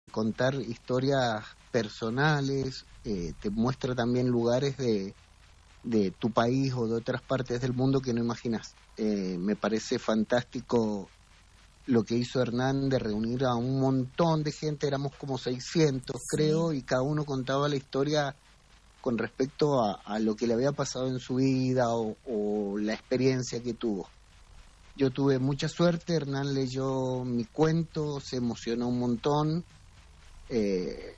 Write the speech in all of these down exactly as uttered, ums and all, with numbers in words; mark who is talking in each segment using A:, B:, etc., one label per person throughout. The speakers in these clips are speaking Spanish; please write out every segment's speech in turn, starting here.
A: contar historias personales, eh, te muestra también lugares de, de tu país o de otras partes del mundo que no imaginas. Eh, me parece fantástico lo que hizo Hernán de reunir a un montón de gente, éramos como seiscientos, sí, creo, y cada uno contaba la historia con respecto a, a lo que le había pasado en su vida o, o la experiencia que tuvo. Yo tuve mucha suerte, Hernán leyó mi cuento, se emocionó un montón, eh,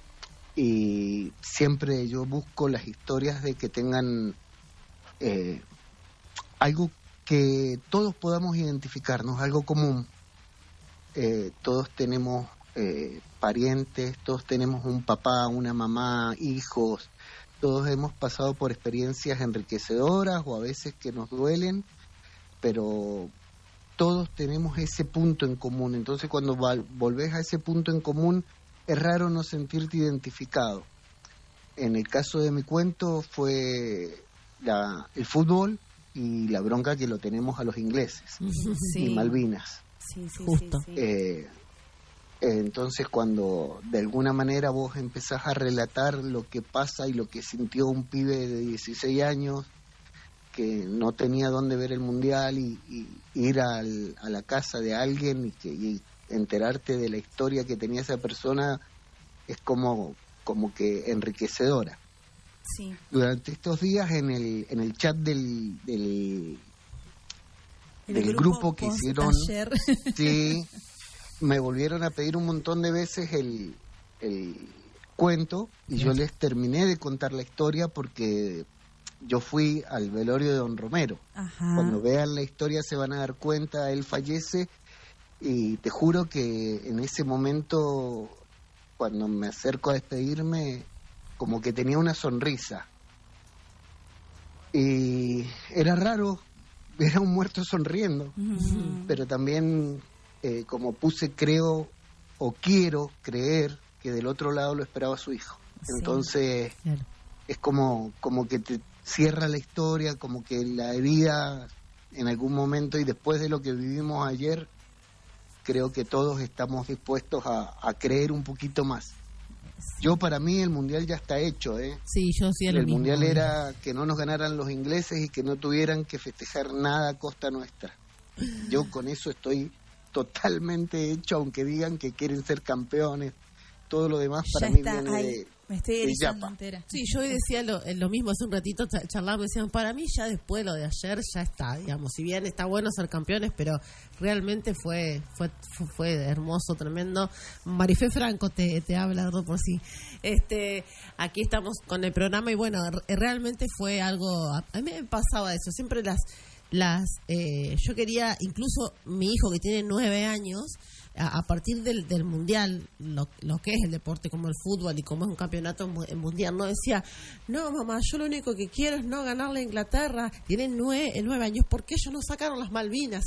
A: y siempre yo busco las historias de que tengan eh, algo que todos podamos identificarnos, algo común. Eh, todos tenemos eh, parientes, todos tenemos un papá, una mamá, hijos, todos hemos pasado por experiencias enriquecedoras o a veces que nos duelen, pero todos tenemos ese punto en común. Entonces cuando volvés a ese punto en común es raro no sentirte identificado. En el caso de mi cuento fue la, el fútbol y la bronca que lo tenemos a los ingleses, sí, y Malvinas.
B: Sí, sí,
C: justo.
B: Sí, sí.
A: Eh, entonces cuando de alguna manera vos empezás a relatar lo que pasa y lo que sintió un pibe de dieciséis años que no tenía dónde ver el mundial y, y ir al, a la casa de alguien y, que, y enterarte de la historia que tenía esa persona es como, como que enriquecedora.
B: Sí.
A: Durante estos días en el en el chat del del,
B: el
A: del grupo, grupo que hicieron, sí, me volvieron a pedir un montón de veces el, el cuento y yo les terminé de contar la historia porque yo fui al velorio de Don Romero.
B: Ajá.
A: Cuando vean la historia se van a dar cuenta, él fallece y te juro que en ese momento, cuando me acerco a despedirme, como que tenía una sonrisa. Y era raro, era un muerto sonriendo, uh-huh. Pero también eh, como puse creo o quiero creer que del otro lado lo esperaba su hijo. Sí, entonces claro. Es como, como que te cierra la historia, como que la herida en algún momento, y después de lo que vivimos ayer, creo que todos estamos dispuestos a, a creer un poquito más. Sí. Yo, para mí, el Mundial ya está hecho, ¿eh?
C: Sí, yo sí.
A: El
C: lo mismo.
A: Mundial era que no nos ganaran los ingleses y que no tuvieran que festejar nada a costa nuestra. Yo con eso estoy totalmente hecho, aunque digan que quieren ser campeones. Todo lo demás para
B: ya
A: mí
B: está,
A: viene
B: ahí.
A: de...
B: Me estoy erizando entera.
C: Sí, yo hoy decía lo, lo mismo hace un ratito, charlamos, decían, para mí ya después de lo de ayer ya está, digamos, si bien está bueno ser campeones, pero realmente fue fue fue, fue hermoso, tremendo. Marifé Franco te, te habla, ¿no? Por sí. Este, aquí estamos con el programa y bueno, realmente fue algo, a mí me pasaba eso, siempre las, las eh, yo quería, incluso mi hijo que tiene nueve años, a, a partir del, del mundial, lo, lo que es el deporte como el fútbol y como es un campeonato mundial, no decía, no mamá, yo lo único que quiero es no ganarle a Inglaterra, tienen nueve, nueve años, ¿por qué ellos no sacaron las Malvinas?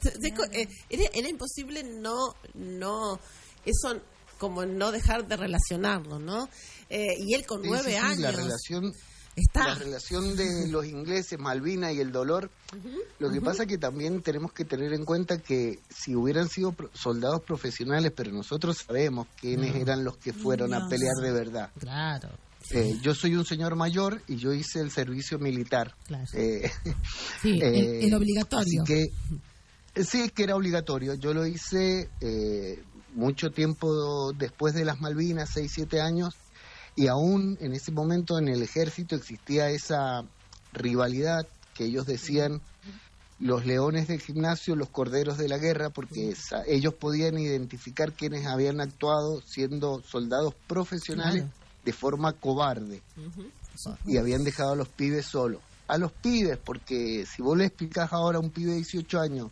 C: era, era imposible no, no, eso como no dejar de relacionarlo, ¿no? Eh, y él con
A: sí,
C: nueve
A: sí, sí,
C: años...
A: La relación...
C: Está.
A: La relación de los ingleses, Malvinas y el dolor. Uh-huh, lo que uh-huh. pasa que también tenemos que tener en cuenta que si hubieran sido pro- soldados profesionales, pero nosotros sabemos quiénes uh-huh. eran los que fueron Dios. a pelear de verdad.
C: Claro.
A: Eh, yo soy un señor mayor y yo hice el servicio militar.
C: Claro.
A: Eh,
C: sí,
A: eh,
C: el, el obligatorio.
A: Así que sí, que era obligatorio. Yo lo hice eh, mucho tiempo después de las Malvinas, seis, siete años. Y aún en ese momento en el ejército existía esa rivalidad que ellos decían los leones del gimnasio, los corderos de la guerra, porque esa, ellos podían identificar quienes habían actuado siendo soldados profesionales claro. de forma cobarde uh-huh. y habían dejado a los pibes solos. A los pibes, porque si vos le explicás ahora a un pibe de dieciocho años,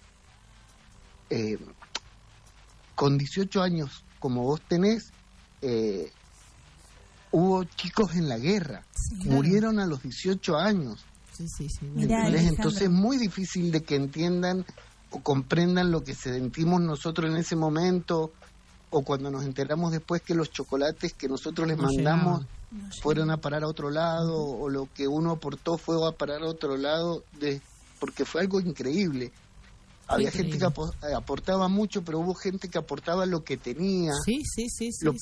A: eh, con dieciocho años como vos tenés, eh, hubo chicos en la guerra, sí, claro. murieron a los dieciocho años.
C: Sí, sí, sí.
B: Mirá,
A: entonces es muy difícil de que entiendan o comprendan lo que sentimos nosotros en ese momento, o cuando nos enteramos después que los chocolates que nosotros les no mandamos no fueron a parar a otro lado, uh-huh. o lo que uno aportó fue a parar a otro lado, de, porque fue algo increíble. Había increíble. gente que aportaba mucho, pero hubo gente que aportaba lo que tenía.
C: Sí, sí, sí, sí.
A: Lo